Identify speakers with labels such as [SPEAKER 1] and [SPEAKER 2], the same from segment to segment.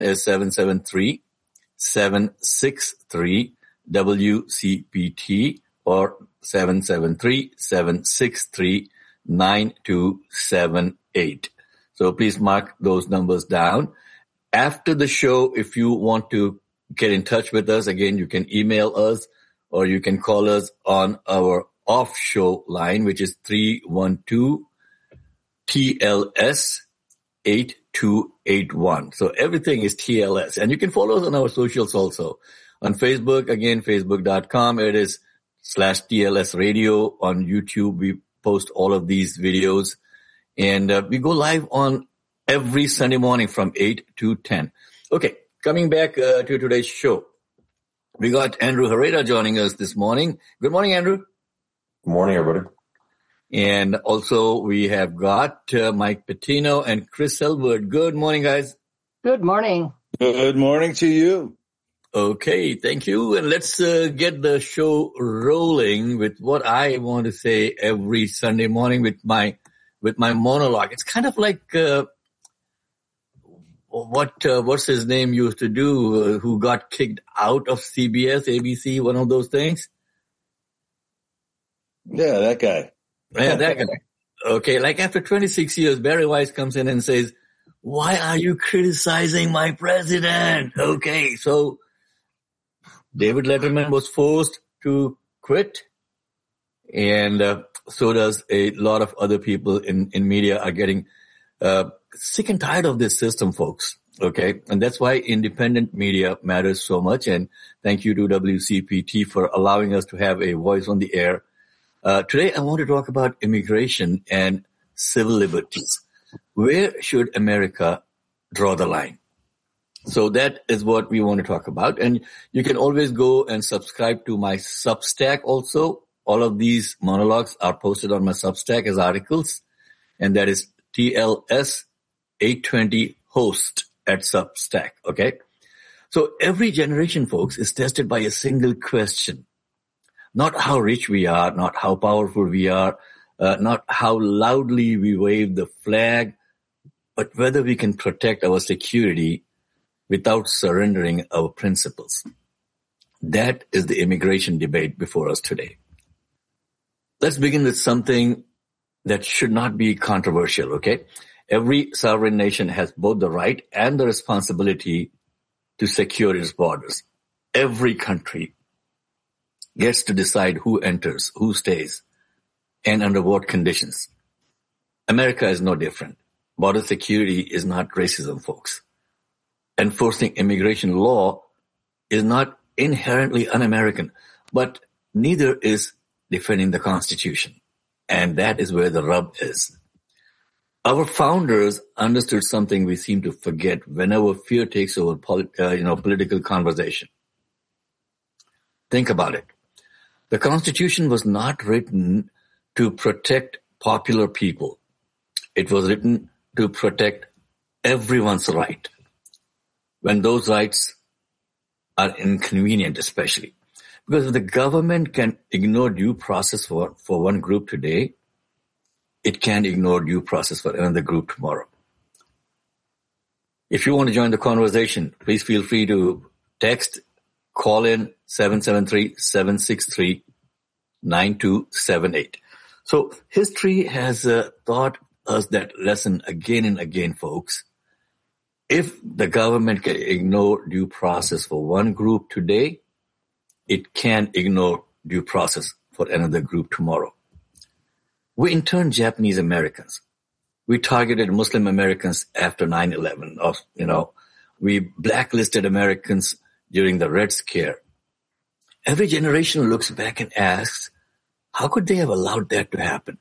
[SPEAKER 1] is 773-763-WCPT or 773-763-9278. So please mark those numbers down. After the show, if you want to get in touch with us, again, you can email us or you can call us on our off-show line, which is 312-TLS-8281. So everything is TLS. And you can follow us on our socials also. On Facebook, again, facebook.com, it is /TLS Radio. On YouTube, we post all of these videos. And we go live on every Sunday morning from 8 to 10. Okay, coming back to today's show. We got Andrew Herrera joining us this morning. Good morning, Andrew.
[SPEAKER 2] Good morning, everybody.
[SPEAKER 1] And also we have got Mike Patino and Chris Elwood. Good morning, guys.
[SPEAKER 3] Good morning.
[SPEAKER 4] Good morning to you.
[SPEAKER 1] Okay, thank you. And let's get the show rolling with what I want to say every Sunday morning with my monologue. It's kind of like what's his name used to do, who got kicked out of CBS, ABC, one of those things.
[SPEAKER 4] Yeah, that guy.
[SPEAKER 1] Yeah, that guy. Okay, like after 26 years, Barry Weiss comes in and says, "Why are you criticizing my president?" Okay, so David Letterman was forced to quit, and so does a lot of other people in media are getting sick and tired of this system, folks. Okay, and that's why independent media matters so much, and thank you to WCPT for allowing us to have a voice on the air. Today, I want to talk about immigration and civil liberties. Where should America draw the line? So that is what we want to talk about. And you can always go and subscribe to my Substack also. All of these monologues are posted on my Substack as articles. And that is TLS820 host at Substack. Okay. So every generation, folks, is tested by a single question. Not how rich we are, not how powerful we are, not how loudly we wave the flag, but whether we can protect our security without surrendering our principles. That is the immigration debate before us today. Let's begin with something that should not be controversial, okay? Every sovereign nation has both the right and the responsibility to secure its borders. Every country gets to decide who enters, who stays, and under what conditions. America is no different. Border security is not racism, folks. Enforcing immigration law is not inherently un-American, but neither is defending the Constitution. And that is where the rub is. Our founders understood something we seem to forget whenever fear takes over political conversation. Think about it. The Constitution was not written to protect popular people. It was written to protect everyone's right, when those rights are inconvenient, especially. Because if the government can ignore due process for one group today, it can ignore due process for another group tomorrow. If you want to join the conversation, please feel free to text, call in 773-763-9278. So history has taught us that lesson again and again, folks. If the government can ignore due process for one group today, it can ignore due process for another group tomorrow. We interned Japanese Americans. We targeted Muslim Americans after 9/11. We blacklisted Americans during the Red Scare. Every generation looks back and asks, how could they have allowed that to happen?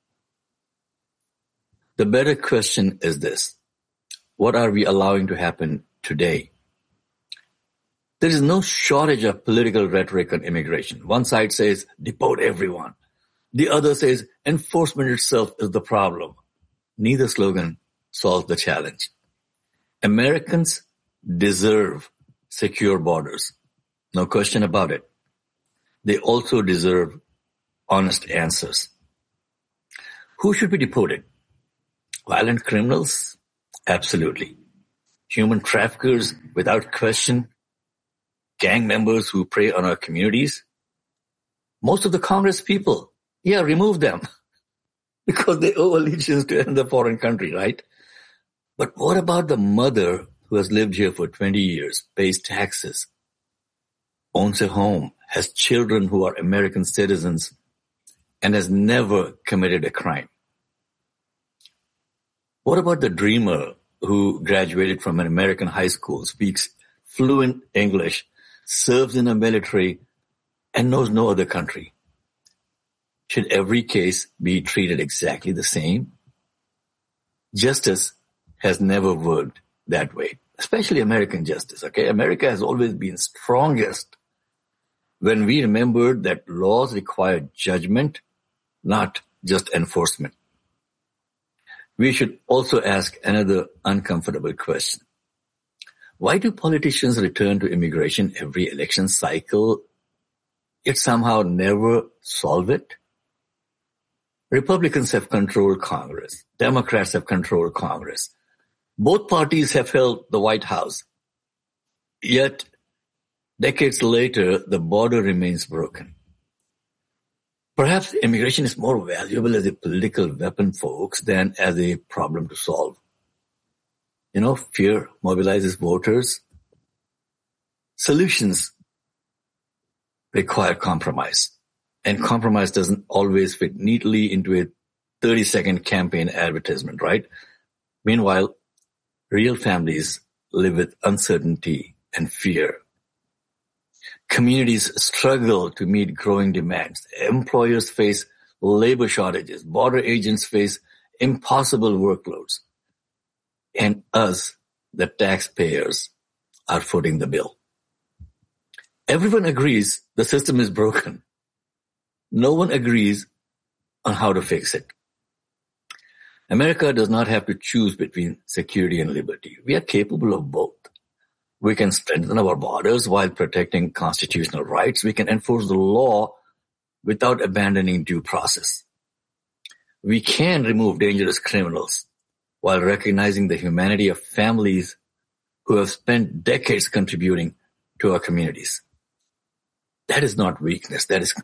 [SPEAKER 1] The better question is this: what are we allowing to happen today? There is no shortage of political rhetoric on immigration. One side says, deport everyone. The other says, enforcement itself is the problem. Neither slogan solves the challenge. Americans deserve secure borders. No question about it. They also deserve honest answers. Who should be deported? Violent criminals? Absolutely. human traffickers without question, gang members who prey on our communities. Most of the Congress people, remove them because they owe allegiance to another foreign country, right? But what about the mother who has lived here for 20 years, pays taxes, owns a home, has children who are American citizens, and has never committed a crime? What about the dreamer who graduated from an American high school, speaks fluent English, serves in the military, and knows no other country? Should every case be treated exactly the same? Justice has never worked that way, especially American justice. Okay, America has always been strongest when we remembered that laws require judgment, not just enforcement. We should also ask another uncomfortable question. Why do politicians return to immigration every election cycle, yet somehow never solve it? Republicans have controlled Congress. Democrats have controlled Congress. Both parties have held the White House. Yet, decades later, the border remains broken. Perhaps immigration is more valuable as a political weapon, folks, than as a problem to solve. Fear mobilizes voters. Solutions require compromise. And compromise doesn't always fit neatly into a 30-second campaign advertisement, right? Meanwhile, real families live with uncertainty and fear. Communities struggle to meet growing demands. Employers face labor shortages. Border agents face impossible workloads. And us, the taxpayers, are footing the bill. Everyone agrees the system is broken. No one agrees on how to fix it. America does not have to choose between security and liberty. We are capable of both. We can strengthen our borders while protecting constitutional rights. We can enforce the law without abandoning due process. We can remove dangerous criminals while recognizing the humanity of families who have spent decades contributing to our communities. That is not weakness. That is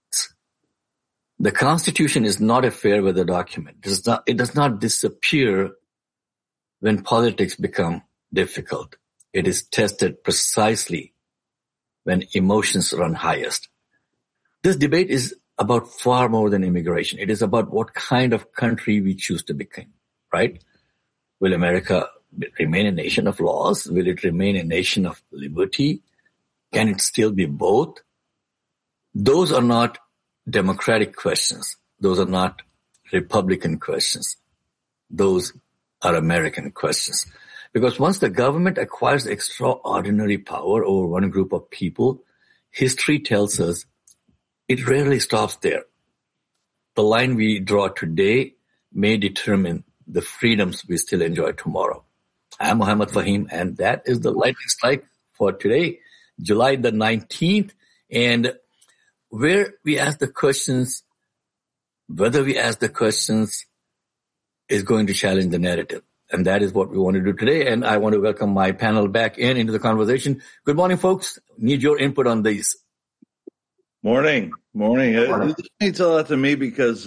[SPEAKER 1] the Constitution is not a fair weather document. It does not disappear when politics become difficult. It is tested precisely when emotions run highest. This debate is about far more than immigration. It is about what kind of country we choose to become, right? Will America remain a nation of laws? Will it remain a nation of liberty? Can it still be both? Those are not democratic questions. Those are not Republican questions. Those are American questions. Because once the government acquires extraordinary power over one group of people, history tells us it rarely stops there. The line we draw today may determine the freedoms we still enjoy tomorrow. I'm Muhammad Fahim, and that is the lightning strike for today, July the 19th. And where we ask the questions, whether we ask the questions is going to challenge the narrative. And that is what we want to do today. And I want to welcome my panel back into the conversation. Good morning, folks. Need your input on these.
[SPEAKER 4] Morning. It means a lot to me because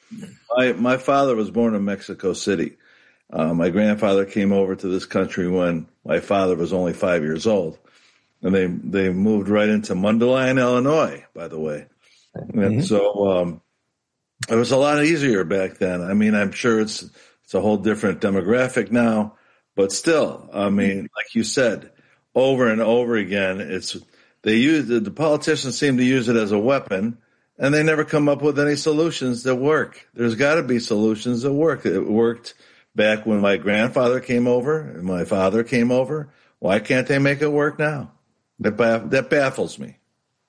[SPEAKER 4] my father was born in Mexico City. My grandfather came over to this country when my father was only 5 years old. And they moved right into Mundelein, Illinois, by the way. And so it was a lot easier back then. I mean, I'm sure it's a whole different demographic now, but still, I mean, like you said, over and over again, the politicians seem to use it as a weapon, and they never come up with any solutions that work. There's got to be solutions that work. It worked back when my grandfather came over and my father came over. Why can't they make it work now? That baffles me.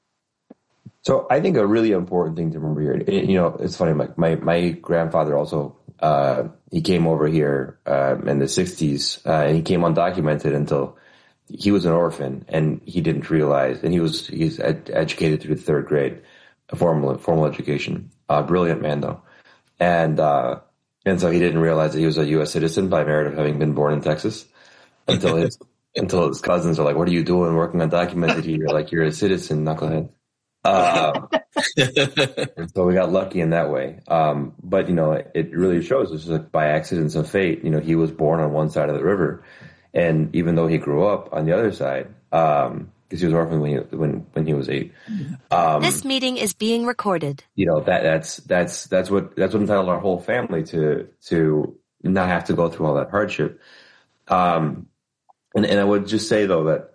[SPEAKER 2] So I think a really important thing to remember here, it's funny, my grandfather also, he came over here in the 60s, and he came undocumented until he was an orphan, and he didn't realize, and he's educated through the third grade, a formal education, brilliant man though. And so he didn't realize that he was a U.S. citizen by merit of having been born in Texas. until his cousins are like, "What are you doing working undocumented here? Like, you're a citizen, knucklehead." And so we got lucky in that way. But, it really shows it's like by accidents of fate. He was born on one side of the river. And even though he grew up on the other side, because he was orphaned when he was 8.
[SPEAKER 3] This meeting is being recorded.
[SPEAKER 2] That's what entitled our whole family to not have to go through all that hardship. And I would just say though that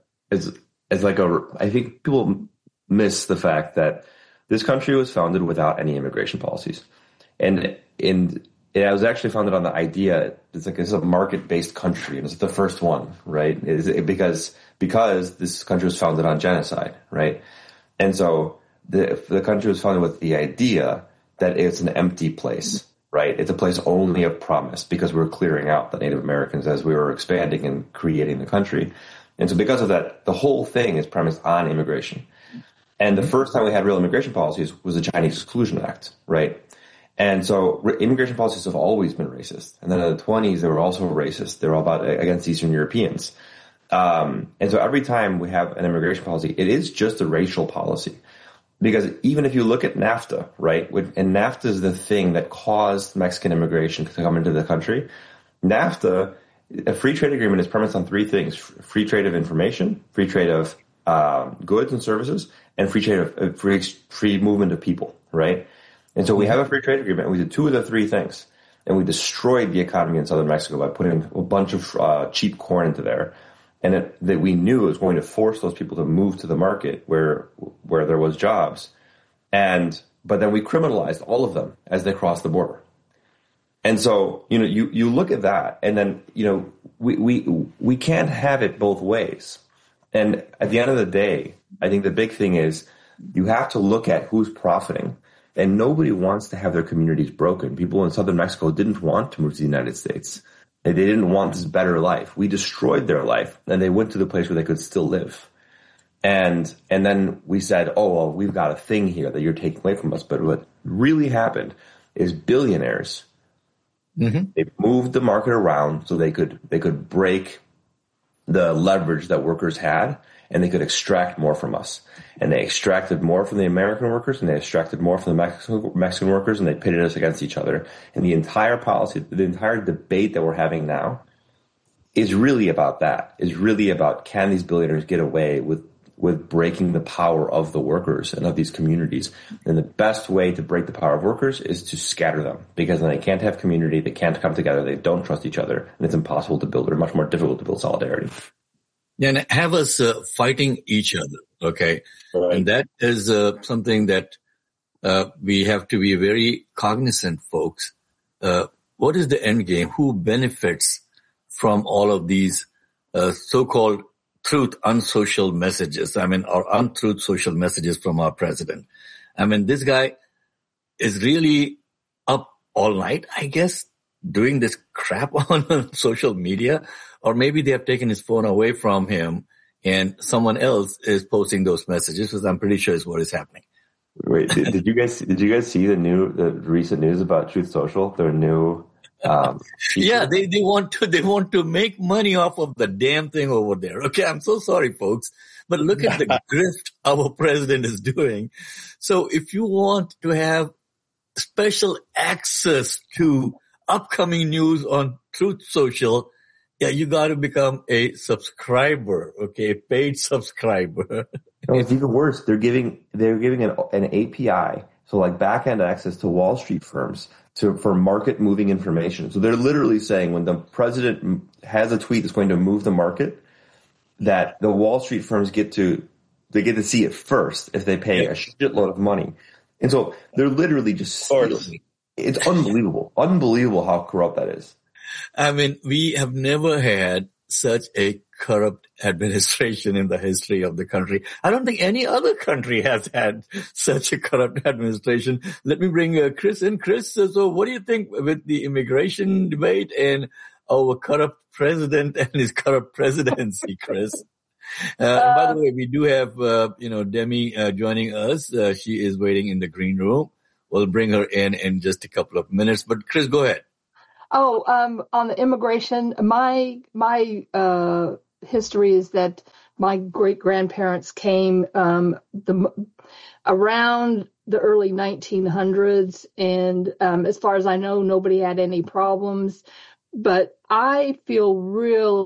[SPEAKER 2] I think people miss the fact that this country was founded without any immigration policies, and it was actually founded on the idea it's a market-based country, and it's the first one, right? Because this country was founded on genocide, right? And so the country was founded with the idea that it's an empty place, right? It's a place only of promise, because we were clearing out the Native Americans as we were expanding and creating the country. And so because of that, the whole thing is premised on immigration. And the first time we had real immigration policies was the Chinese Exclusion Act, right? And so immigration policies have always been racist. And then in the 1920s, they were also racist. They were all about against Eastern Europeans. And so every time we have an immigration policy, it is just a racial policy. Because even if you look at NAFTA, right, and NAFTA is the thing that caused Mexican immigration to come into the country. NAFTA, a free trade agreement, is premised on 3 things: free trade of information, free trade of goods and services, and free trade of free movement of people, right? And so we have a free trade agreement, and we did 2 of the 3 things, and we destroyed the economy in southern Mexico by putting a bunch of cheap corn into there, and that we knew it was going to force those people to move to the market where there was jobs, but then we criminalized all of them as they crossed the border. And so you look at that, and then we can't have it both ways. And at the end of the day, I think the big thing is you have to look at who's profiting. And nobody wants to have their communities broken. People in southern Mexico didn't want to move to the United States. They didn't want this better life. We destroyed their life, and they went to the place where they could still live. And then we said, oh, well, we've got a thing here that you're taking away from us. But what really happened is billionaires, they moved the market around so they could break the leverage that workers had, and they could extract more from us. And they extracted more from the American workers, and they extracted more from the Mexican workers, and they pitted us against each other. And the entire policy, the entire debate that we're having now is really about that, is really about, can these billionaires get away with breaking the power of the workers and of these communities? And the best way to break the power of workers is to scatter them, because then they can't have community, they can't come together, they don't trust each other, and it's impossible to build, or much more difficult to build solidarity.
[SPEAKER 1] And have us fighting each other, okay? Right. And that is something that we have to be very cognizant, folks. What is the end game? Who benefits from all of these so-called truth unsocial messages? Or untruth social messages from our president. This guy is really up all night, I guess, doing this crap on social media. Or maybe they have taken his phone away from him and someone else is posting those messages, because I'm pretty sure is what is happening.
[SPEAKER 2] Wait, did you guys see the recent news about Truth Social? Their new
[SPEAKER 1] yeah, they want to make money off of the damn thing over there. Okay, I'm so sorry, folks, but look at the grift our president is doing. So if you want to have special access to upcoming news on Truth Social, yeah, you got to become a subscriber, okay, a paid subscriber.
[SPEAKER 2] No, it's even worse. They're giving an API, so like back-end access to Wall Street firms for market-moving information. So they're literally saying when the president has a tweet that's going to move the market, that the Wall Street firms get to see it first if they pay a shitload of money. And so they're literally just stealing. It's unbelievable how corrupt that is.
[SPEAKER 1] We have never had such a corrupt administration in the history of the country. I don't think any other country has had such a corrupt administration. Let me bring Chris in. Chris, so what do you think with the immigration debate and our corrupt president and his corrupt presidency, Chris? And by the way, we do have, Demi joining us. She is waiting in the green room. We'll bring her in just a couple of minutes. But Chris, go ahead.
[SPEAKER 5] On the immigration, my history is that my great-grandparents came around the early 1900s, and as far as I know, nobody had any problems. But I feel real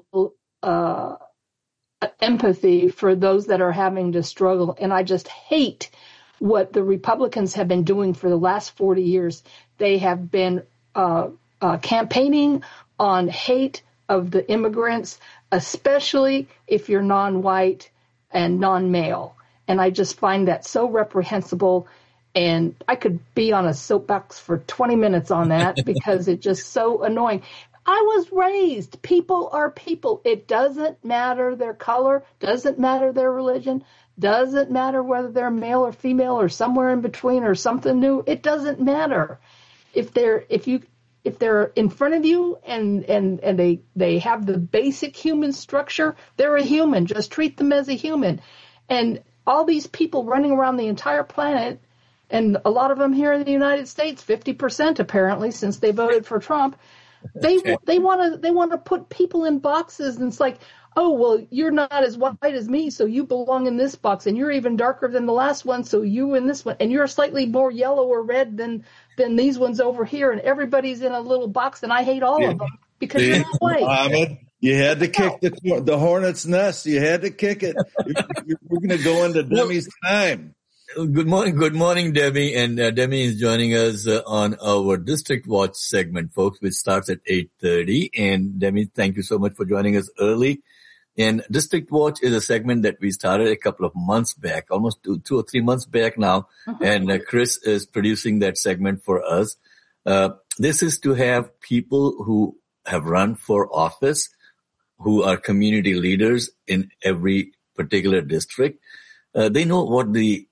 [SPEAKER 5] empathy for those that are having to struggle, and I just hate what the Republicans have been doing for the last 40 years. They have been campaigning on hate of the immigrants, especially if you're non-white and non-male. And I just find that so reprehensible. And I could be on a soapbox for 20 minutes on that because it's just so annoying. I was raised, people are people. It doesn't matter their color, doesn't matter their religion, doesn't matter whether they're male or female or somewhere in between or something new. It doesn't matter. If they're in front of you and they have the basic human structure, they're a human. Just treat them as a human. And all these people running around the entire planet, and a lot of them here in the United States, 50% apparently, since they voted for Trump, they want to put people in boxes, and it's like, oh, well, you're not as white as me, so you belong in this box, and you're even darker than the last one, so you in this one, and you're slightly more yellow or red than these ones over here, and everybody's in a little box, and I hate all of them because you're not white.
[SPEAKER 4] Mohammed, you had to kick the hornet's nest. You had to kick it. We're going to go into Demi's time.
[SPEAKER 1] Good morning, Demi. And Demi is joining us on our District Watch segment, folks, which starts at 8:30. And Demi, thank you so much for joining us early. And District Watch is a segment that we started a couple of months back, almost 2 or 3 months back now. Mm-hmm. And Chris is producing that segment for us. This is to have people who have run for office, who are community leaders in every particular district. They know what the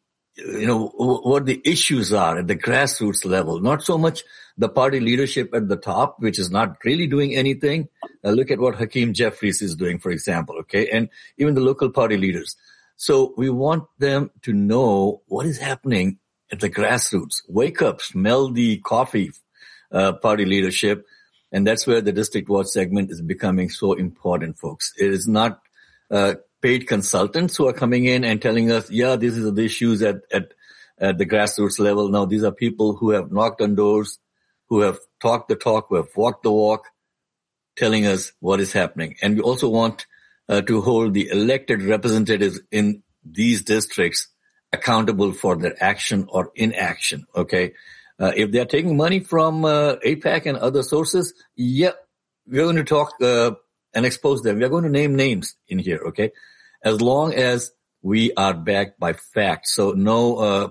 [SPEAKER 1] issues are at the grassroots level, not so much the party leadership at the top, which is not really doing anything. Look at what Hakeem Jeffries is doing, for example, okay? And even the local party leaders. So we want them to know what is happening at the grassroots. Wake up, smell the coffee, party leadership. And that's where the District Watch segment is becoming so important, folks. It is not paid consultants who are coming in and telling us, yeah, these are the issues at the grassroots level. No, these are people who have knocked on doors, who have talked the talk, who have walked the walk, telling us what is happening. And we also want to hold the elected representatives in these districts accountable for their action or inaction, okay? If they're taking money from AIPAC and other sources, yeah, we're going to talk and expose them. We're going to name names in here, okay? As long as we are backed by facts. So no,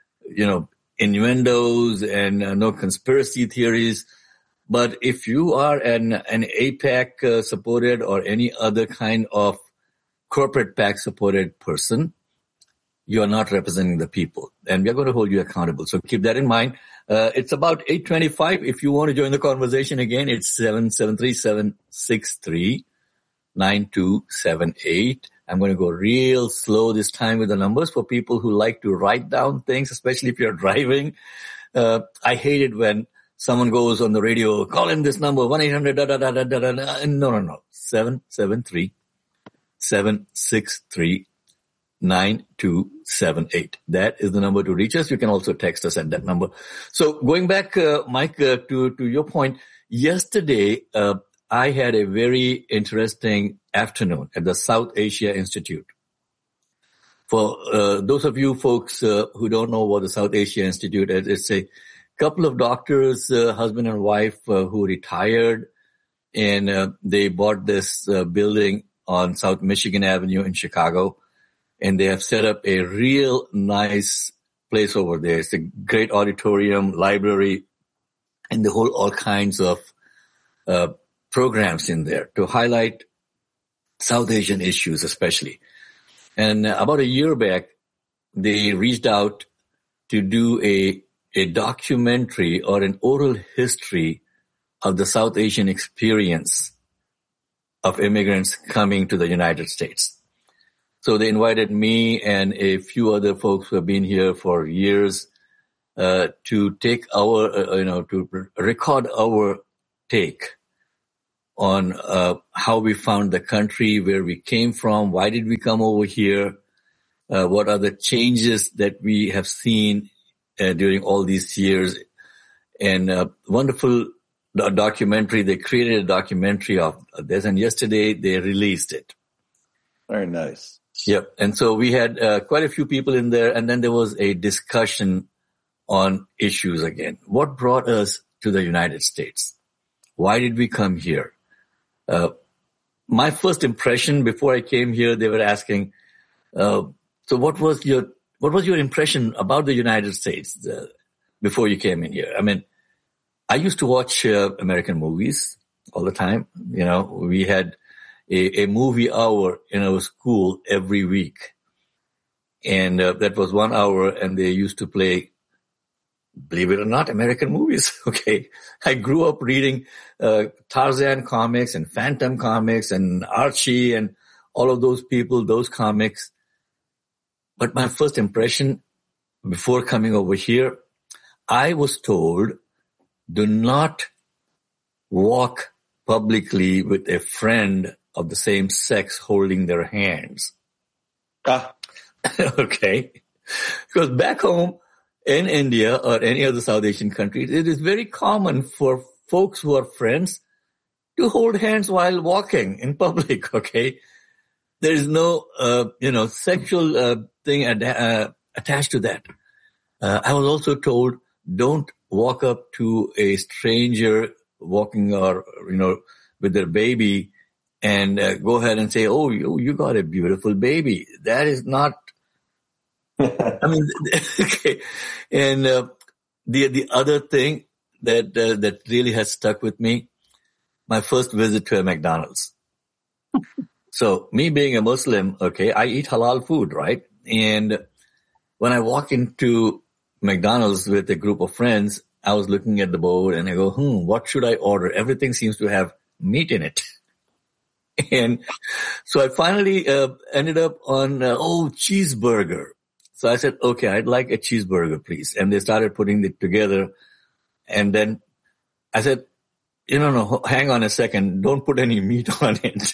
[SPEAKER 1] innuendos and no conspiracy theories. But if you are an AIPAC supported or any other kind of corporate PAC supported person, you are not representing the people, and we are going to hold you accountable. So keep that in mind. It's about 8:25. If you want to join the conversation again, it's 773-763-9278. I'm going to go real slow this time with the numbers for people who like to write down things, especially if you're driving. I hate it when someone goes on the radio, call in this number, 1-800, No. 773-763-9278. That is the number to reach us. You can also text us at that number. So going back, Mike, to your point, yesterday, I had a very interesting afternoon at the South Asia Institute. For those of you folks who don't know what the South Asia Institute is, it's a couple of doctors, husband and wife, who retired, and they bought this building on South Michigan Avenue in Chicago, and they have set up a real nice place over there. It's a great auditorium, library, and they hold all kinds of programs in there to highlight South Asian issues especially. And about a year back, they reached out to do a documentary or an oral history of the South Asian experience of immigrants coming to the United States. So they invited me and a few other folks who have been here for years to take our, to record our take on how we found the country, where we came from, why did we come over here, what are the changes that we have seen during all these years, and wonderful documentary. They created a documentary of this, and yesterday they released it.
[SPEAKER 4] Very nice.
[SPEAKER 1] Yep. And so we had quite a few people in there, and then there was a discussion on issues again. What brought us to the United States? Why did we come here? My first impression before I came here, they were asking, so what was your impression about the United States before you came in here? I mean, I used to watch American movies all the time. You know, we had a movie hour in our school every week. And that was 1 hour, and they used to play, believe it or not, American movies. Okay. I grew up reading Tarzan comics and Phantom comics and Archie and all of those people, those comics. But my first impression before coming over here, I was told, do not walk publicly with a friend of the same sex holding their hands. Okay. Because back home in India or any other South Asian country, it is very common for folks who are friends to hold hands while walking in public. Okay. There is no, sexual thing attached to that. I was also told, don't walk up to a stranger walking or, with their baby and go ahead and say, oh, you got a beautiful baby. That is not, I mean, okay. And the other thing that really has stuck with me, my first visit to a McDonald's. So me being a Muslim, okay, I eat halal food, right? And when I walk into McDonald's with a group of friends, I was looking at the board and I go, what should I order? Everything seems to have meat in it. And so I finally ended up on, cheeseburger. So I said, okay, I'd like a cheeseburger, please. And they started putting it together. And then I said, no, hang on a second. Don't put any meat on it.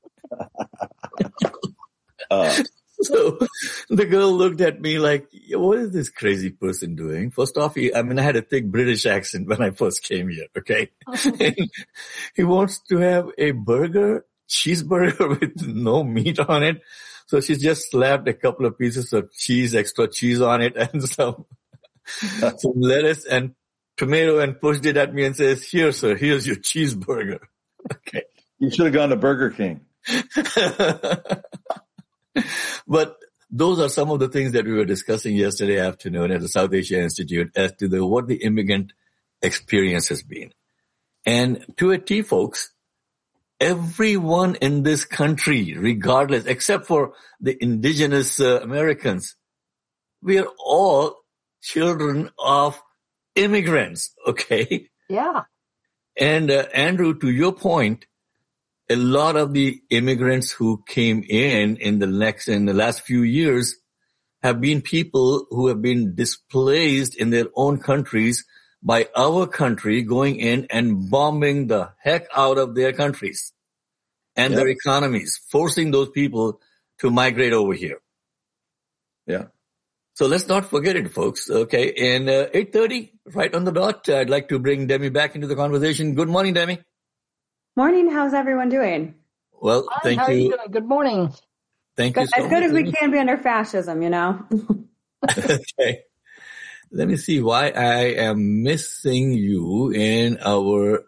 [SPEAKER 1] So the girl looked at me like, what is this crazy person doing? First off, I had a thick British accent when I first came here, okay? And he wants to have a cheeseburger with no meat on it. So she just slapped a couple of pieces of extra cheese on it and some lettuce and tomato and pushed it at me and says, here, sir, here's your cheeseburger. Okay.
[SPEAKER 4] You should have gone to Burger King.
[SPEAKER 1] But those are some of the things that we were discussing yesterday afternoon at the South Asia Institute as to what the immigrant experience has been. And to a T, folks, everyone in this country, regardless, except for the indigenous Americans, we are all children of immigrants, okay?
[SPEAKER 5] Yeah.
[SPEAKER 1] And Andrew, to your point, a lot of the immigrants who came in the last few years have been people who have been displaced in their own countries by our country going in and bombing the heck out of their countries and their economies, forcing those people to migrate over here.
[SPEAKER 4] Yeah.
[SPEAKER 1] So let's not forget it, folks. Okay. And 8:30, right on the dot, I'd like to bring Demi back into the conversation. Good morning, Demi.
[SPEAKER 6] Morning. How's everyone doing?
[SPEAKER 1] Well, thank you.
[SPEAKER 5] How are you doing? Good morning.
[SPEAKER 1] Thank you so much.
[SPEAKER 6] As good as we can be under fascism,
[SPEAKER 1] Okay. Let me see why I am missing you in our,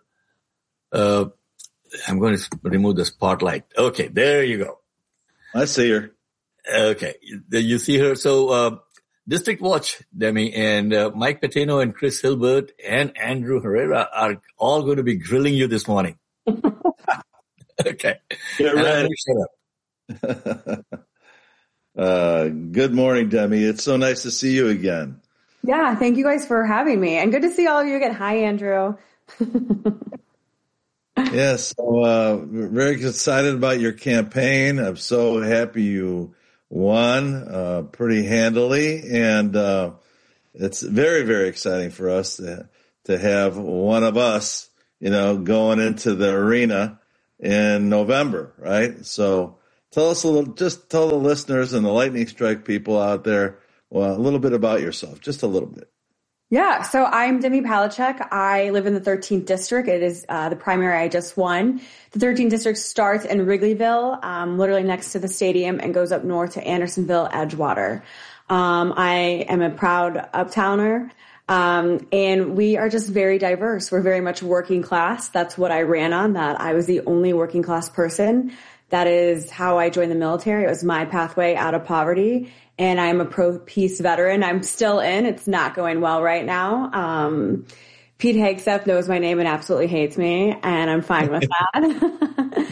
[SPEAKER 1] I'm going to remove the spotlight. Okay, there you go.
[SPEAKER 4] I see her.
[SPEAKER 1] Okay, you see her. So, District Watch, Demi, and Mike Patino and Chris Hilbert and Andrew Herrera are all going to be grilling you this morning. Okay.
[SPEAKER 4] Get ready. Shut up. Good morning, Demi. It's so nice to see you again.
[SPEAKER 6] Yeah, thank you guys for having me. And good to see all of you again. Hi, Andrew.
[SPEAKER 4] Yes, so we're very excited about your campaign. I'm so happy you won pretty handily. And it's very, very exciting for us to have one of us going into the arena in November, right? So tell the listeners and the Lightning Strike people out there, a little bit about yourself, just a little bit.
[SPEAKER 6] Yeah, so I'm Demi Palachek. I live in the 13th district. It is the primary I just won. The 13th district starts in Wrigleyville, literally next to the stadium, and goes up north to Andersonville, Edgewater. I am a proud uptowner, and we are just very diverse. We're very much working class. That's what I ran on, that I was the only working class person. That is how I joined the military. It was my pathway out of poverty. And I'm a pro-peace veteran. I'm still in. It's not going well right now. Pete Hegseth knows my name and absolutely hates me, and I'm fine with that.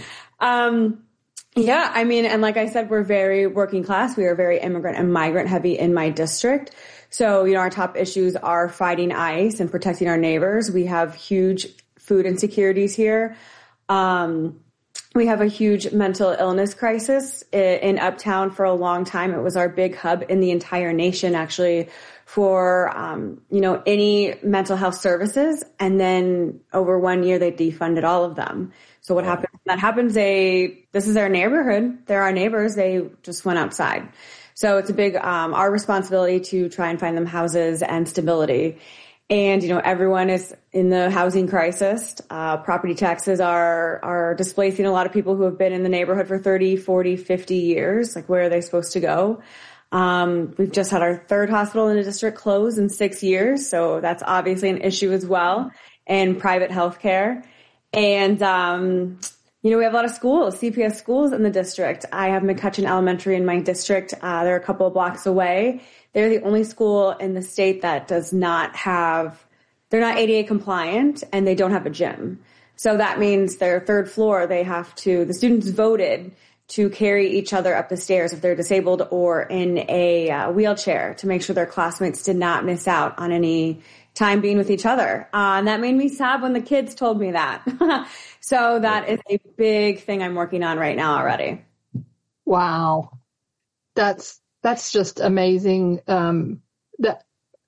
[SPEAKER 6] And like I said, we're very working class. We are very immigrant and migrant heavy in my district. So, our top issues are fighting ICE and protecting our neighbors. We have huge food insecurities here. We have a huge mental illness crisis in Uptown for a long time. It was our big hub in the entire nation, actually, for, any mental health services. And then over 1 year, they defunded all of them. So what happens? That happens. This is our neighborhood. They're our neighbors. They just went outside. So it's a big, our responsibility to try and find them houses and stability. And, everyone is in the housing crisis. Property taxes are displacing a lot of people who have been in the neighborhood for 30, 40, 50 years. Like, where are they supposed to go? We've just had our third hospital in the district close in 6 years. So that's obviously an issue as well. And private healthcare. And, we have a lot of schools, CPS schools in the district. I have McCutcheon Elementary in my district. They're a couple of blocks away. They're the only school in the state that does not have, they're not ADA compliant, and they don't have a gym. So that means their third floor, the students voted to carry each other up the stairs if they're disabled or in a wheelchair to make sure their classmates did not miss out on any time being with each other. And that made me sad when the kids told me that. So that is a big thing I'm working on right now already.
[SPEAKER 5] Wow. That's just amazing. That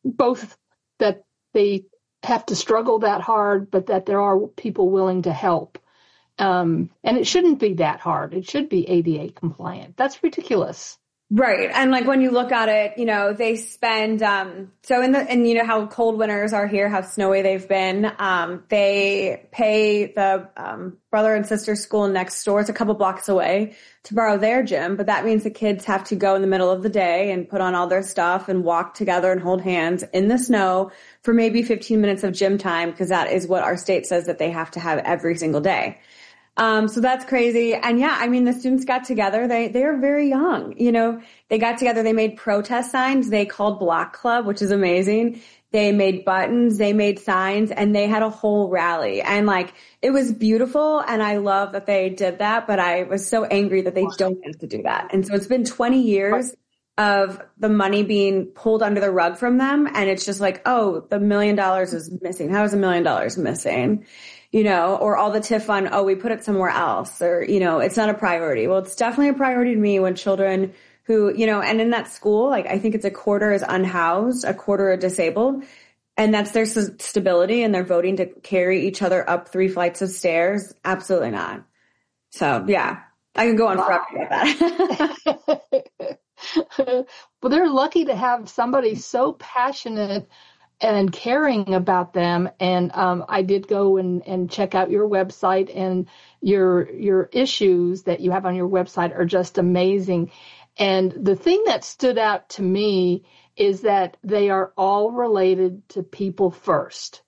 [SPEAKER 5] they have to struggle that hard, but that there are people willing to help. And it shouldn't be that hard. It should be ADA compliant. That's ridiculous.
[SPEAKER 6] Right. And like when you look at it, they spend, and how cold winters are here, how snowy they've been. They pay the, brother and sister school next door. It's a couple blocks away to borrow their gym. But that means the kids have to go in the middle of the day and put on all their stuff and walk together and hold hands in the snow for maybe 15 minutes of gym time, because that is what our state says that they have to have every single day. So that's crazy. And the students got together. They are very young. They got together. They made protest signs. They called Block Club, which is amazing. They made buttons. They made signs, and they had a whole rally. And it was beautiful. And I love that they did that. But I was so angry that they don't get to do that. And so it's been 20 years of the money being pulled under the rug from them. And it's just like, oh, the $1 million is missing. How is $1 million missing? Or all the TIF fund, we put it somewhere else, or, it's not a priority. Well, it's definitely a priority to me when children who, and in that school, I think it's a quarter is unhoused, a quarter are disabled, and that's their stability, and they're voting to carry each other up 3 flights of stairs. Absolutely not. So, yeah, I can go on forever about that.
[SPEAKER 5] Well, they're lucky to have somebody so passionate and caring about them. And I did go and check out your website, and your issues that you have on your website are just amazing. And the thing that stood out to me is that they are all related to people first.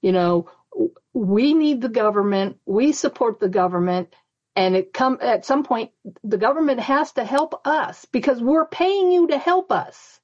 [SPEAKER 5] We need the government. We support the government. And at some point, the government has to help us because we're paying you to help us,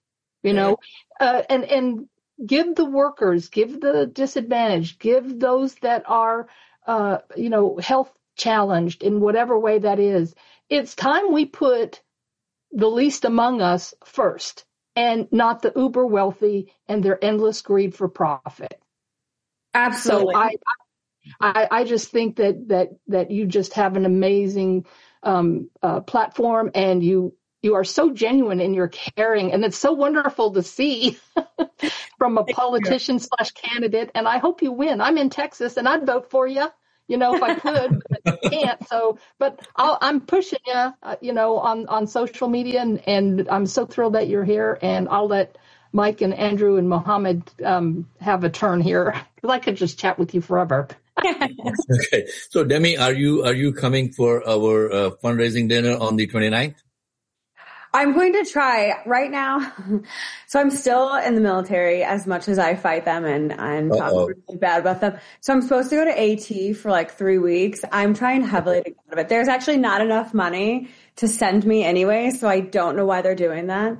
[SPEAKER 5] and give the workers, give the disadvantaged, give those that are, health challenged in whatever way that is. It's time we put the least among us first, and not the uber wealthy and their endless greed for profit.
[SPEAKER 6] Absolutely.
[SPEAKER 5] So I just think that you just have an amazing platform, and you You are so genuine in your caring, and it's so wonderful to see from a politician / candidate. And I hope you win. I'm in Texas, and I'd vote for you, if I could, but I can't. So, but I'm pushing you, on social media, and I'm so thrilled that you're here. And I'll let Mike and Andrew and Mohammed have a turn here, because I could just chat with you forever.
[SPEAKER 1] Okay. So, Demi, are you coming for our fundraising dinner on the 29th?
[SPEAKER 6] I'm going to try right now. So I'm still in the military as much as I fight them and talk really bad about them. So I'm supposed to go to AT for like 3 weeks. I'm trying heavily to get out of it. There's actually not enough money to send me anyway, so I don't know why they're doing that.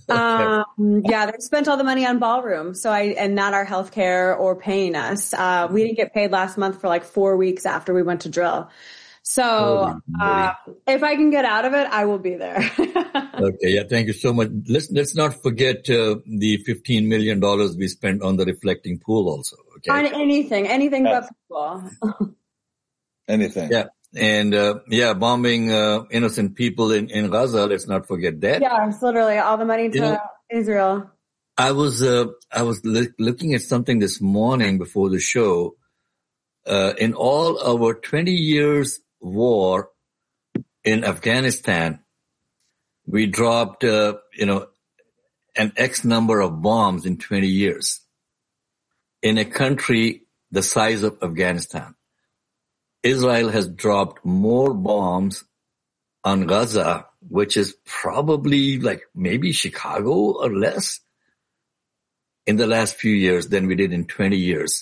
[SPEAKER 6] They spent all the money on ballroom, and not our healthcare or paying us. We didn't get paid last month for like 4 weeks after we went to drill. So if I can get out of it, I will be there.
[SPEAKER 1] Okay, yeah, thank you so much. Let's not forget the $15 million we spent on the reflecting pool also. Okay,
[SPEAKER 6] on anything but people.
[SPEAKER 4] Anything.
[SPEAKER 1] Yeah. And, bombing, innocent people in Gaza. Let's not forget that.
[SPEAKER 6] Yeah, it's literally all the money to Israel.
[SPEAKER 1] I was looking at something this morning before the show. In all our 20 years war in Afghanistan, we dropped, an X number of bombs in 20 years in a country the size of Afghanistan. Israel has dropped more bombs on Gaza, which is probably like maybe Chicago or less, in the last few years than we did in 20 years.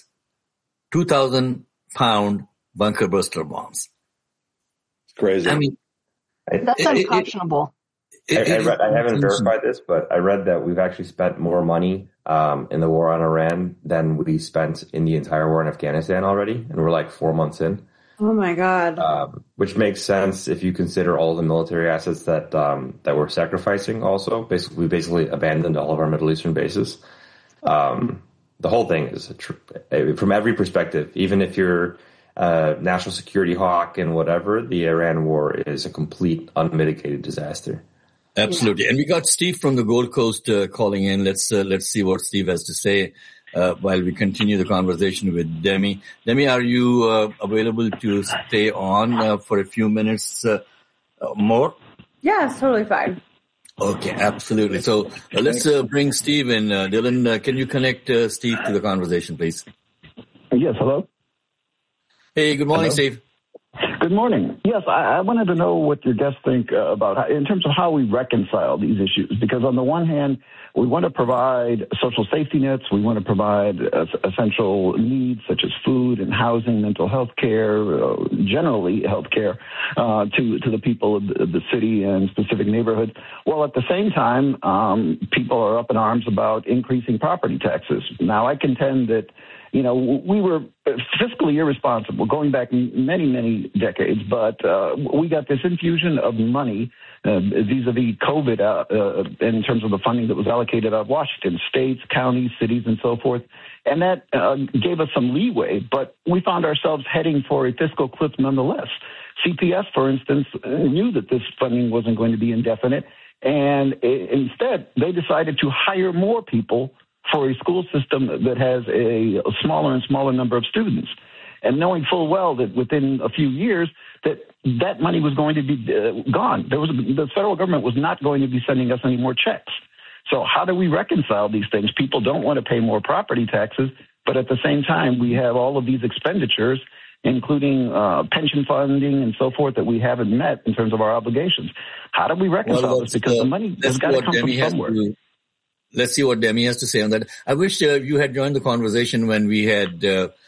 [SPEAKER 1] 2,000-pound bunker buster bombs.
[SPEAKER 4] It's crazy.
[SPEAKER 1] I mean,
[SPEAKER 5] that's unconscionable.
[SPEAKER 2] I haven't verified this, but I read that we've actually spent more money in the war on Iran than we spent in the entire war in Afghanistan already, and we're like 4 months in.
[SPEAKER 6] Oh my God!
[SPEAKER 2] Which makes sense if you consider all the military assets that we're sacrificing. Also, we basically abandoned all of our Middle Eastern bases. The whole thing is from every perspective. Even if you're national security hawk and whatever, the Iran war is a complete unmitigated disaster.
[SPEAKER 1] Absolutely, and we got Steve from the Gold Coast calling in. Let's see what Steve has to say. While we continue the conversation with Demi. Demi, are you available to stay on for a few minutes more?
[SPEAKER 6] Yeah, it's totally fine.
[SPEAKER 1] Okay, absolutely. So let's bring Steve in. Dylan, can you connect Steve to the conversation, please?
[SPEAKER 7] Yes, hello?
[SPEAKER 1] Hey, good morning, Steve.
[SPEAKER 7] Good morning. Yes, I wanted to know what your guests think about in terms of how we reconcile these issues. Because on the one hand, we want to provide social safety nets. We want to provide essential needs such as food and housing, mental health care, generally health care to the people of the city and specific neighborhoods. While at the same time, people are up in arms about increasing property taxes. Now, I contend that we were fiscally irresponsible going back many, many decades, but we got this infusion of money vis-a-vis COVID in terms of the funding that was allocated out of Washington, states, counties, cities, and so forth. And that gave us some leeway, but we found ourselves heading for a fiscal cliff nonetheless. CPS, for instance, knew that this funding wasn't going to be indefinite, and instead they decided to hire more people for a school system that has a smaller and smaller number of students. And knowing full well that within a few years that money was going to be gone. The federal government was not going to be sending us any more checks. So how do we reconcile these things? People don't want to pay more property taxes, but at the same time, we have all of these expenditures, including pension funding and so forth, that we haven't met in terms of our obligations. How do we reconcile this? Because the money has got to come from somewhere.
[SPEAKER 1] Let's see what Demi has to say on that. I wish you had joined the conversation when we had,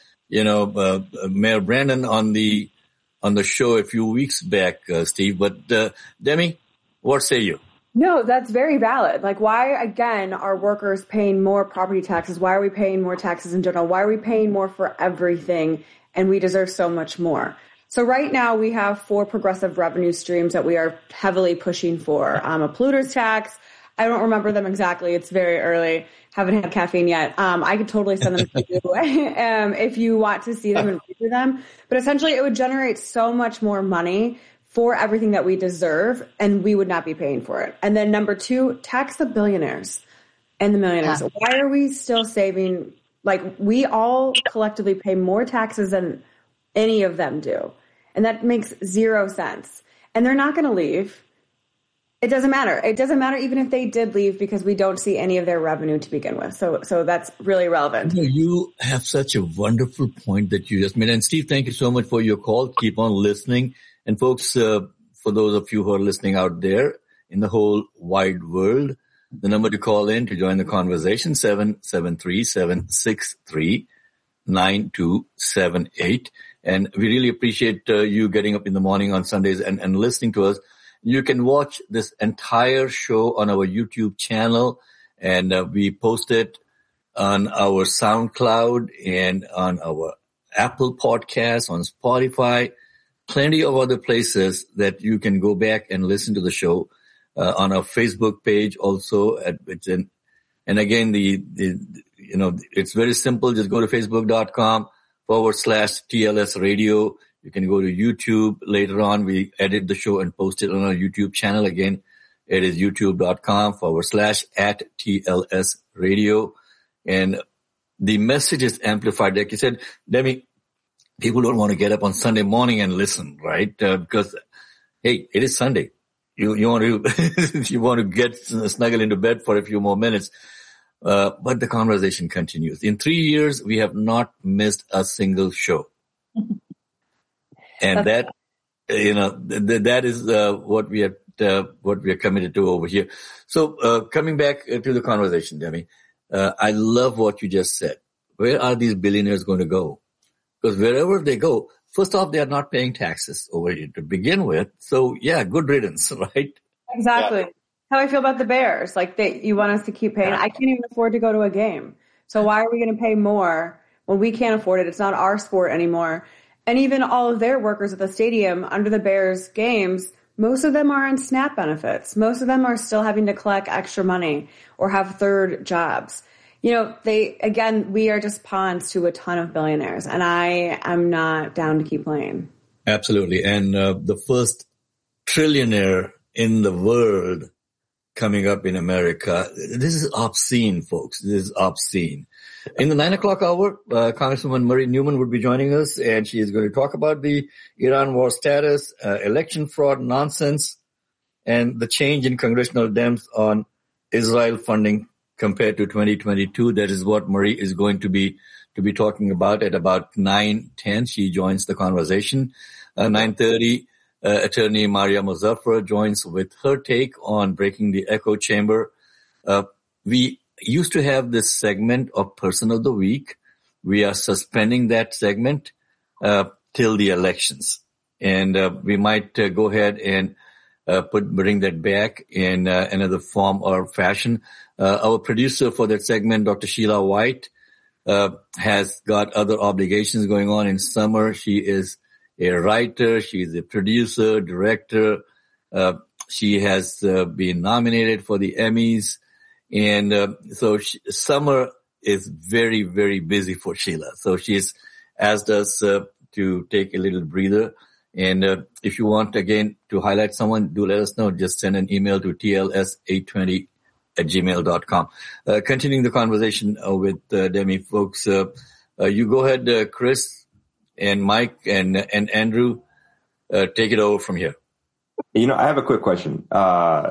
[SPEAKER 1] Mayor Brandon on the show a few weeks back, Steve. But Demi, what say you?
[SPEAKER 6] No, that's very valid. Like, why, again, are workers paying more property taxes? Why are we paying more taxes in general? Why are we paying more for everything? And we deserve so much more. So right now we have 4 progressive revenue streams that we are heavily pushing for. A polluter's tax. I don't remember them exactly. It's very early. Haven't had caffeine yet. I could totally send them to you if you want to see them and read through them. But essentially, it would generate so much more money for everything that we deserve, and we would not be paying for it. And then number 2, tax the billionaires and the millionaires. Yeah. Why are we still saving? Like, we all collectively pay more taxes than any of them do. And that makes 0 sense. And they're not going to leave. It doesn't matter. It doesn't matter even if they did leave, because we don't see any of their revenue to begin with. So that's really relevant.
[SPEAKER 1] You have such a wonderful point that you just made. And Steve, thank you so much for your call. Keep on listening. And folks, for those of you who are listening out there in the whole wide world, the number to call in to join the conversation, 773-763-9278. And we really appreciate you getting up in the morning on Sundays and listening to us. You can watch this entire show on our YouTube channel, and we post it on our SoundCloud and on our Apple Podcasts, on Spotify, plenty of other places that you can go back and listen to the show, on our Facebook page also. And again, it's very simple. Just go to facebook.com/TLS Radio. You can go to YouTube. Later on, we edit the show and post it on our YouTube channel. Again, it is youtube.com/@TLS Radio. And the message is amplified. Like you said, Demi, people don't want to get up on Sunday morning and listen, right? Because, hey, it is Sunday. You want to, you want to get snuggle into bed for a few more minutes. But the conversation continues. In 3 years, we have not missed a single show. And that is what we are committed to over here. So, coming back to the conversation, Demi, I love what you just said. Where are these billionaires going to go? Because wherever they go, first off, they are not paying taxes over here to begin with. So yeah, good riddance, right?
[SPEAKER 6] Exactly. Yeah. How I feel about the Bears. Like, you want us to keep paying. I can't even afford to go to a game. So why are we going to pay more when we can't afford it? It's not our sport anymore. And even all of their workers at the stadium under the Bears games, most of them are on SNAP benefits. Most of them are still having to collect extra money or have third jobs. We are just pawns to a ton of billionaires, and I am not down to keep playing.
[SPEAKER 1] Absolutely. And the first trillionaire in the world coming up in America. This is obscene, folks. This is obscene. In the 9 o'clock hour, Congresswoman Marie Newman would be joining us, and she is going to talk about the Iran war status, election fraud nonsense, and the change in congressional Dems on Israel funding compared to 2022. That is what Marie is going to be talking about at about 9:10. She joins the conversation. 9:30, attorney Maria Muzaffar joins with her take on breaking the echo chamber. We used to have this segment of Person of the Week. We are suspending that segment till the elections. And we might go ahead and bring that back in another form or fashion. Our producer for that segment, Dr. Sheila White, has got other obligations going on in summer. She is a writer. She is a producer, director. She has been nominated for the Emmys. And so summer is very, very busy for Sheila. So she's asked us to take a little breather. And if you want, again, to highlight someone, do let us know. Just send an email to tls820@gmail.com. Continuing the conversation with Demi, folks. You go ahead, Chris and Mike and Andrew. Take it over from here.
[SPEAKER 2] I have a quick question. I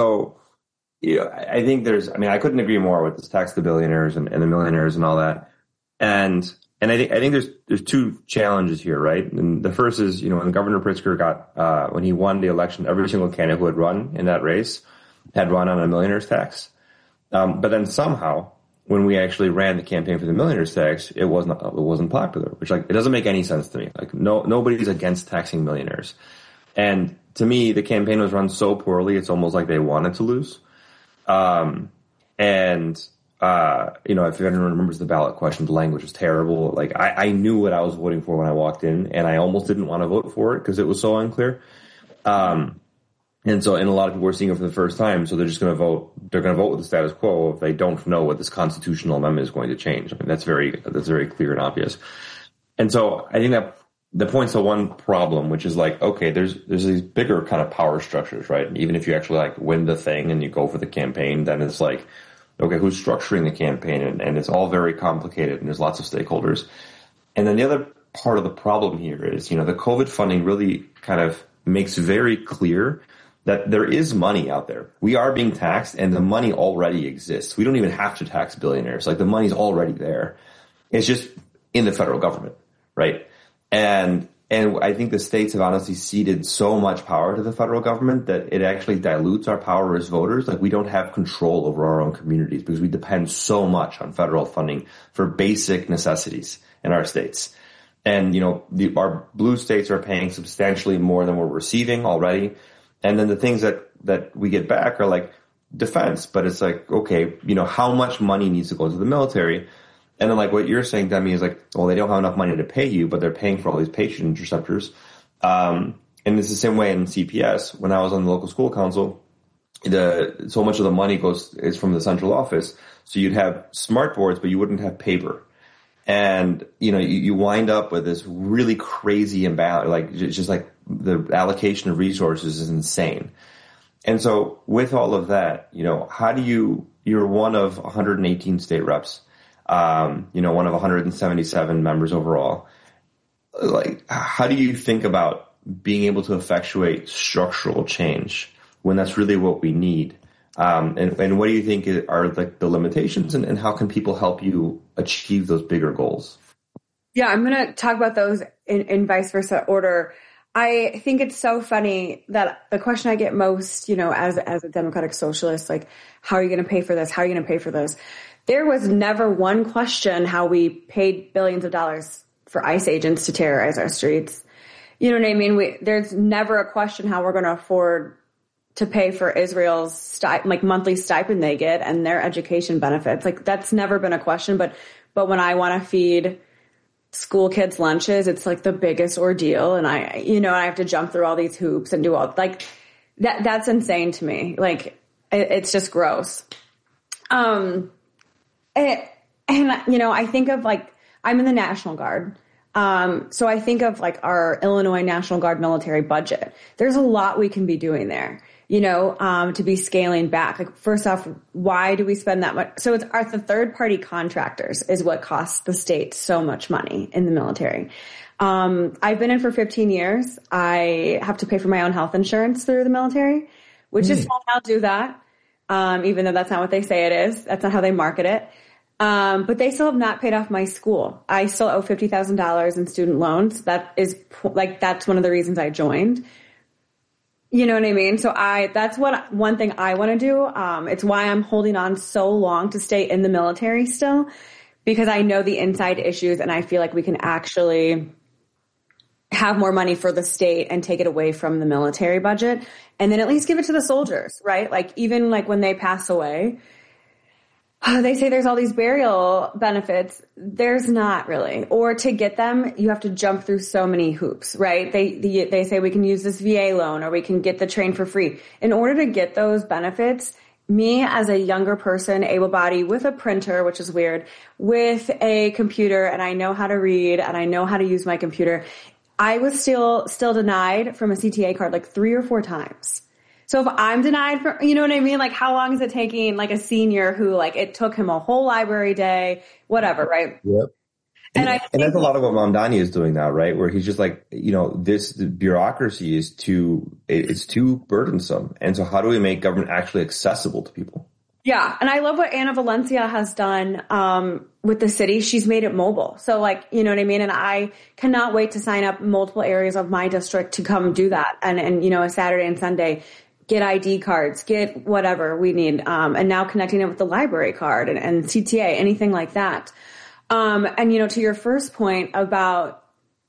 [SPEAKER 2] think I couldn't agree more with this tax the billionaires and the millionaires and all that. And I think there's two challenges here, right? And the first is, when Governor Pritzker when he won the election, every single candidate who had run in that race had run on a millionaire's tax. But then somehow, when we actually ran the campaign for the millionaire's tax, it wasn't popular, which it doesn't make any sense to me. Nobody's against taxing millionaires. And to me, the campaign was run so poorly, it's almost like they wanted to lose. If anyone remembers the ballot question, the language was terrible. I knew what I was voting for when I walked in, and I almost didn't want to vote for it because it was so unclear. And a lot of people were seeing it for the first time, so they're just going to vote. They're going to vote with the status quo if they don't know what this constitutional amendment is going to change. I mean, that's very clear and obvious. And so I think that points to one problem, which is like, okay, there's these bigger kind of power structures, right? Even if you actually like win the thing and you go for the campaign, then it's like, okay, who's structuring the campaign? And it's all very complicated and there's lots of stakeholders. And then the other part of the problem here is, the COVID funding really kind of makes very clear that there is money out there. We are being taxed and the money already exists. We don't even have to tax billionaires. Like the money's already there. It's just in the federal government, right? And I think the states have honestly ceded so much power to the federal government that it actually dilutes our power as voters. Like we don't have control over our own communities because we depend so much on federal funding for basic necessities in our states. And, our blue states are paying substantially more than we're receiving already. And then the things that we get back are like defense, but it's like, okay, how much money needs to go to the military? And then like what you're saying, Demi, is like, well, they don't have enough money to pay you, but they're paying for all these patient interceptors. And it's the same way in CPS. When I was on the local school council, so much of the money is from the central office. So you'd have smart boards, but you wouldn't have paper. And, you wind up with this really crazy imbalance, like just like the allocation of resources is insane. And so with all of that, how do you're one of 118 state reps. One of 177 members overall. Like, how do you think about being able to effectuate structural change when that's really what we need? And what do you think are like the limitations and how can people help you achieve those bigger goals?
[SPEAKER 6] Yeah, I'm going to talk about those in vice versa order. I think it's so funny that the question I get most, as a democratic socialist, like, how are you going to pay for this? How are you going to pay for this? There was never one question how we paid billions of dollars for ICE agents to terrorize our streets. You know what I mean? There's never a question how we're going to afford to pay for Israel's monthly stipend they get and their education benefits. Like that's never been a question. But when I want to feed school kids lunches, it's like the biggest ordeal. And I have to jump through all these hoops and do all like that. That's insane to me. Like it's just gross. I think of like, I'm in the National Guard. So I think of like our Illinois National Guard military budget. There's a lot we can be doing there, to be scaling back. Like first off, why do we spend that much? So the third party contractors is what costs the state so much money in the military. I've been in for 15 years. I have to pay for my own health insurance through the military, which is fine. I'll do that. Even though that's not what they say it is. That's not how they market it. But they still have not paid off my school. I still owe $50,000 in student loans. That's one of the reasons I joined. You know what I mean? So that's one thing I want to do. It's why I'm holding on so long to stay in the military still, because I know the inside issues and I feel like we can actually have more money for the state and take it away from the military budget and then at least give it to the soldiers, right? Like even like when they pass away, they say there's all these burial benefits. There's not really. Or to get them, you have to jump through so many hoops, right? They say we can use this VA loan or we can get the train for free. In order to get those benefits, me as a younger person, able-bodied, with a printer, which is weird, with a computer, and I know how to read and I know how to use my computer, I was still denied from a CTA card like 3 or 4 times. So if I'm denied for, you know what I mean? Like how long is it taking like a senior who like it took him a whole library day, whatever, right?
[SPEAKER 2] Yep. And that's a lot of what Mamdani is doing now, right? Where he's just like, the bureaucracy is too burdensome. And so how do we make government actually accessible to people?
[SPEAKER 6] Yeah. And I love what Ana Valencia has done with the city. She's made it mobile. So like, you know what I mean? And I cannot wait to sign up multiple areas of my district to come do that. And a Saturday and Sunday, get ID cards, get whatever we need. And now connecting it with the library card and CTA, anything like that. And to your first point about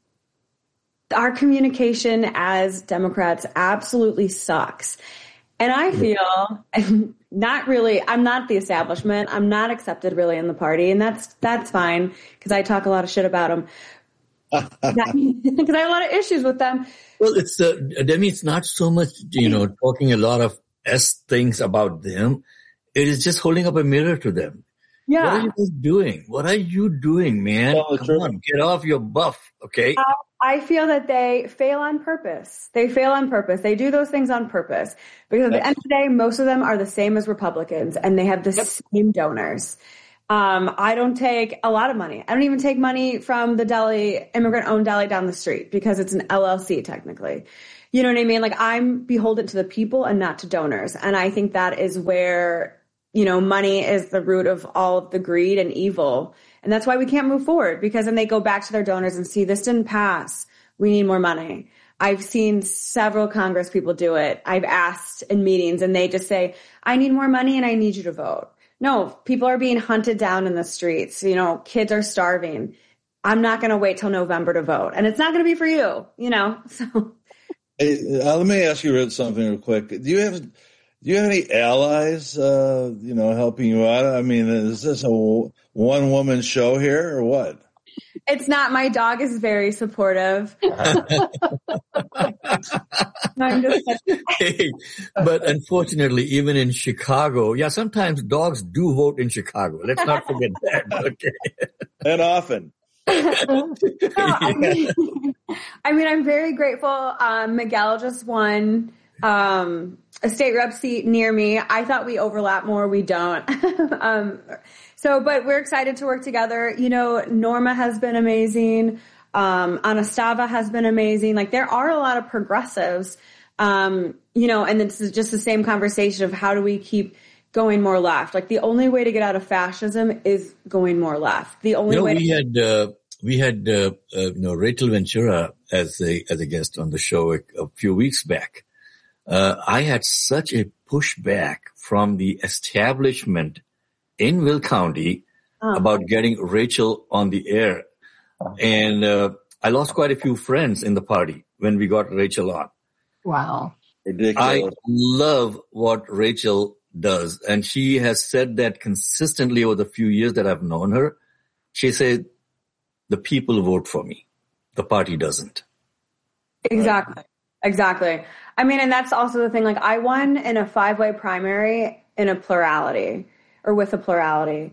[SPEAKER 6] our communication as Democrats absolutely sucks. And I feel I'm not the establishment. I'm not accepted really in the party. And that's fine because I talk a lot of shit about them. Because I have a lot of issues with them.
[SPEAKER 1] Well, Demi, it's not so much, talking a lot of things about them. It is just holding up a mirror to them.
[SPEAKER 6] Yeah.
[SPEAKER 1] What are you guys doing? What are you doing, man? Come on, get off your buff, okay?
[SPEAKER 6] I feel that they fail on purpose. They fail on purpose. They do those things on purpose. Because at the end of the day, most of them are the same as Republicans, and they have the same donors. I don't take a lot of money. I don't even take money from the deli, immigrant-owned deli down the street, because it's an LLC technically. You know what I mean? Like, I'm beholden to the people and not to donors. And I think that is where, you know, money is the root of all of the greed and evil. And that's why we can't move forward, because then they go back to their donors and see, this didn't pass. We need more money. I've seen several Congress people do it. I've asked in meetings, and they just say, I need more money and I need you to vote. No, people are being hunted down in the streets. You know, kids are starving. I'm not going to wait till November to vote. And it's not going to be for you, you know? So.
[SPEAKER 4] Hey, let me ask you something real quick. Do you have any allies, you know, helping you out? I mean, is this a one-woman show here or what?
[SPEAKER 6] It's not. My dog is very supportive.
[SPEAKER 1] Hey, but unfortunately, even in Chicago, sometimes dogs do vote in Chicago. Let's not forget that. Okay.
[SPEAKER 4] And often.
[SPEAKER 6] I mean, I'm very grateful. Miguel just won a state rep seat near me. I thought we overlap more. We don't. But we're excited to work together. You know, Norma has been amazing. Anastava has been amazing. Like, there are a lot of progressives, you know, and this is just the same conversation of how do we keep going more left? Like, the only way to get out of fascism is going more left. The only way.
[SPEAKER 1] We had Rachel Ventura as a guest on the show a few weeks back. I had such a pushback from the establishment in Will County about getting Rachel on the air. And I lost quite a few friends in the party when we got Rachel on.
[SPEAKER 5] Wow.
[SPEAKER 4] Ridiculous.
[SPEAKER 1] I love what Rachel does. And she has said that consistently over the few years that I've known her. She said, the people vote for me. The party doesn't.
[SPEAKER 6] Exactly. I mean, and that's also the thing. Like, I won in a 5-way primary in a plurality, or with a plurality.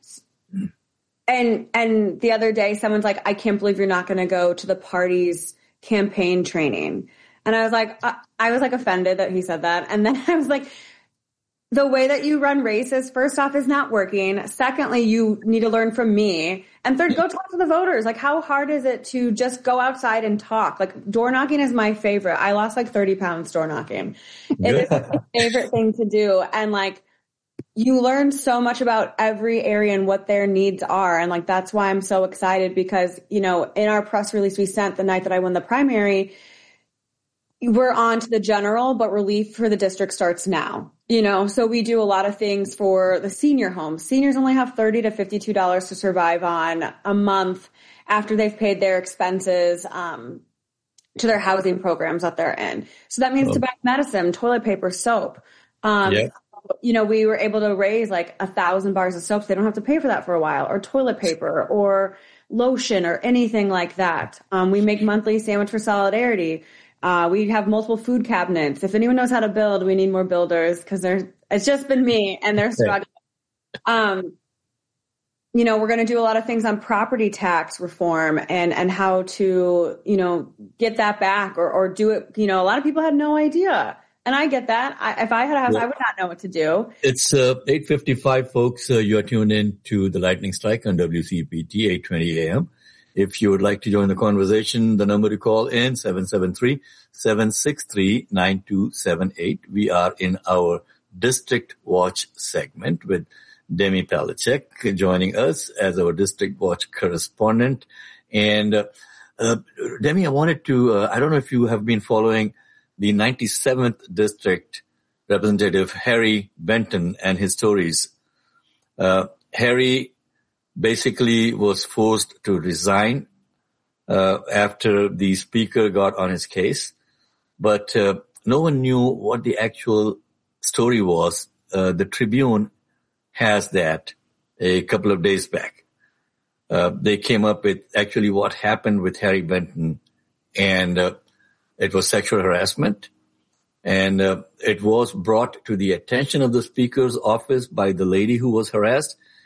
[SPEAKER 6] And the other day, someone's like, I can't believe you're not going to go to the party's campaign training. And I was like offended that he said that. And then I was like, the way that you run races, first off, is not working. Secondly, you need to learn from me. And third, go talk to the voters. Like, how hard is it to just go outside and talk? Like, door knocking is my favorite. I lost like 30 pounds door knocking. It is my favorite thing to do. And like, you learn so much about every area and what their needs are. And like, that's why I'm so excited, because, you know, in our press release we sent the night that I won the primary, we're on to the general, but relief for the district starts now. You know, so we do a lot of things for the senior homes. Seniors only have $30 to $52 to survive on a month after they've paid their expenses to their housing programs that they're in. So that means tobacco medicine, toilet paper, soap. You know, we were able to raise like 1,000 bars of soap. So they don't have to pay for that for a while, or toilet paper or lotion or anything like that. We make monthly Sandwich for Solidarity. We have multiple food cabinets. If anyone knows how to build, we need more builders, because it's just been me and they're struggling. You know, we're going to do a lot of things on property tax reform and how to, you know, get that back or do it. You know, a lot of people had no idea. And I get that. If I had a house, I would not know what to do.
[SPEAKER 1] It's 8:55, folks. You are tuned in to the Lightning Strike on WCPT, 8:20 a.m. If you would like to join the conversation, the number to call in, 773-763-9278. We are in our District Watch segment with Demi Palichek joining us as our District Watch correspondent. And Demi, I wanted to, I don't know if you have been following the 97th District Representative Harry Benton and his stories. Harry basically was forced to resign after the speaker got on his case. But no one knew what the actual story was. The Tribune has that a couple of days back. They came up with actually what happened with Harry Benton, and it was sexual harassment. And it was brought to the attention of the speaker's office by the lady who was harassed.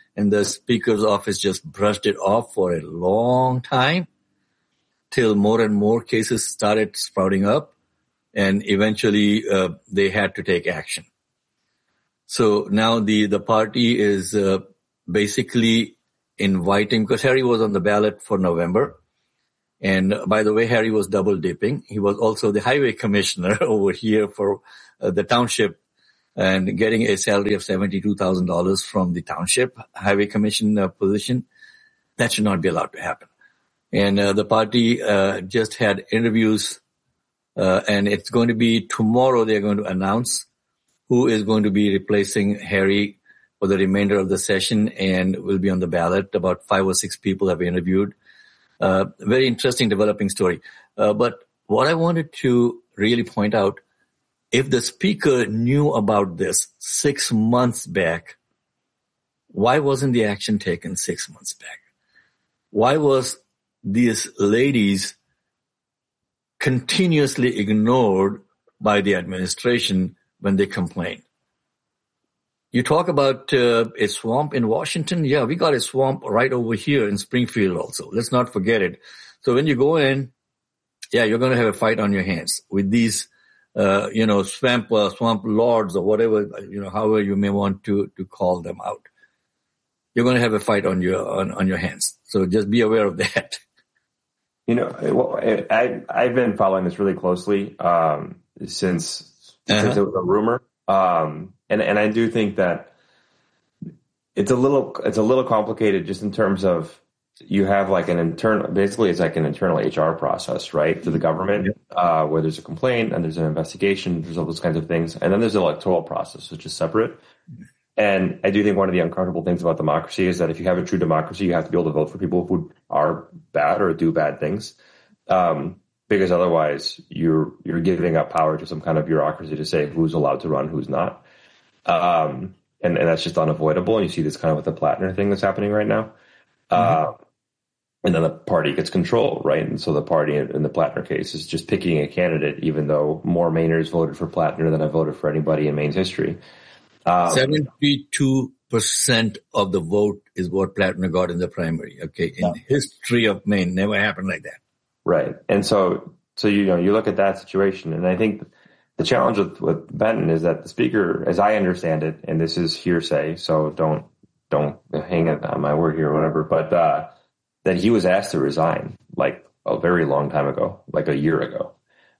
[SPEAKER 1] and the Speaker's office just brushed it off for a long time till more and more cases started sprouting up, and eventually they had to take action. So now the party is basically inviting, because Harry was on the ballot for November. And by the way, Harry was double dipping. He was also the highway commissioner over here for the township and getting a salary of $72,000 from the township highway commission position. That should not be allowed to happen. And the party just had interviews, and it's going to be tomorrow. They're going to announce who is going to be replacing Harry for the remainder of the session and will be on the ballot. About 5 or 6 people have interviewed. Very interesting developing story. But what I wanted to really point out, if the Speaker knew about this 6 months back, why wasn't the action taken 6 months back? Why was these ladies continuously ignored by the administration when they complained? You talk about a swamp in Washington. Yeah, we got a swamp right over here in Springfield also. Let's not forget it. So when you go in, yeah, you're going to have a fight on your hands with these, swamp lords or whatever, however you may want to call them out. You're going to have a fight on your hands. So just be aware of that.
[SPEAKER 2] I've been following this really closely since it was a rumor. And I do think that it's a little complicated just in terms of you have like it's like an internal HR process, right, to the government, where there's a complaint and there's an investigation, there's all those kinds of things. And then there's an electoral process, which is separate. And I do think one of the uncomfortable things about democracy is that if you have a true democracy, you have to be able to vote for people who are bad or do bad things. Because otherwise you're giving up power to some kind of bureaucracy to say who's allowed to run, who's not. And that's just unavoidable. And you see this kind of with the Plattner thing that's happening right now. And then the party gets control, right? And so the party in the Plattner case is just picking a candidate, even though more Mainers voted for Plattner than I voted for anybody in Maine's history.
[SPEAKER 1] 72% of the vote is what Plattner got in the primary. Okay. In the history of Maine, never happened like that.
[SPEAKER 2] Right. And so you look at that situation, and I think the challenge with Benton is that the Speaker, as I understand it, and this is hearsay, so don't hang it on my word here or whatever, but that he was asked to resign like a very long time ago, like a year ago.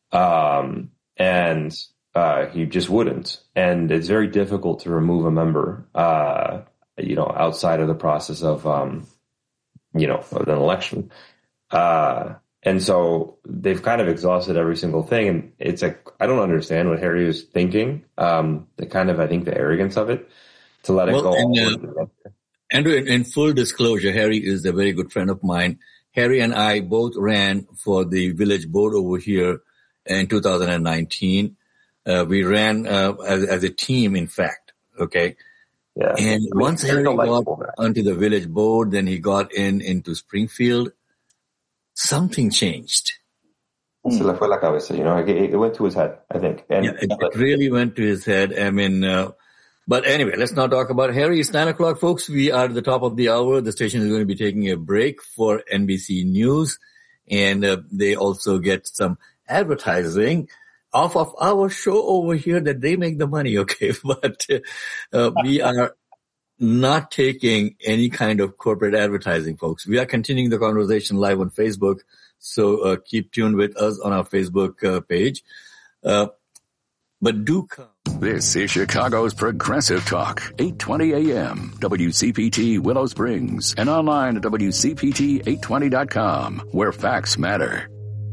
[SPEAKER 2] And he just wouldn't. And it's very difficult to remove a member, outside of the process of an election. And so they've kind of exhausted every single thing. And it's like, I don't understand what Harry was thinking. I think the arrogance of it to let it go.
[SPEAKER 1] Andrew, in full disclosure, Harry is a very good friend of mine. Harry and I both ran for the village board over here in 2019. We ran as a team, in fact. Okay.
[SPEAKER 2] Yeah.
[SPEAKER 1] And once Harry got onto the village board, then he got into Springfield. Something changed.
[SPEAKER 2] Se le fue la cabeza, it went to his head, I think. And
[SPEAKER 1] it really went to his head. I mean, but anyway, let's not talk about Harry. It's 9:00, folks. We are at the top of the hour. The station is going to be taking a break for NBC News, and they also get some advertising off of our show over here that they make the money, okay? But we are not taking any kind of corporate advertising, folks. We are continuing the conversation live on Facebook, so keep tuned with us on our Facebook page. But do come.
[SPEAKER 8] This is Chicago's Progressive Talk, 820 AM, WCPT Willow Springs, and online at WCPT820.com, where facts matter.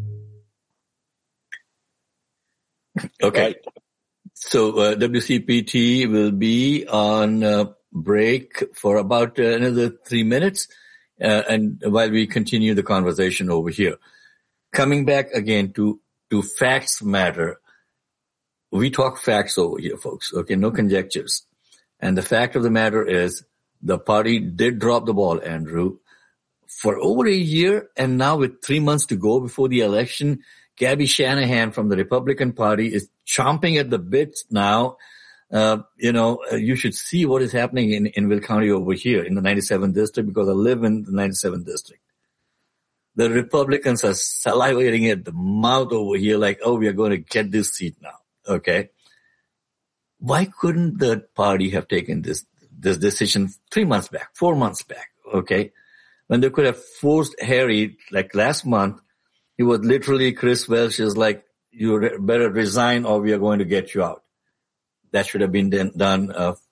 [SPEAKER 1] Okay. So WCPT will be on break for about another 3 minutes, and while we continue the conversation over here. Coming back again to facts matter. We talk facts over here, folks. Okay, no conjectures. And the fact of the matter is the party did drop the ball, Andrew, for over a year, and now with 3 months to go before the election, Gabby Shanahan from the Republican Party is chomping at the bits now You should see what is happening in Will County over here in the 97th district, because I live in the 97th district. The Republicans are salivating at the mouth over here like, oh, we are going to get this seat now. Okay. Why couldn't the party have taken this decision 3 months back, 4 months back? Okay. When they could have forced Harry, like last month, he was literally, Chris Welch is like, you better resign or we are going to get you out. That should have been done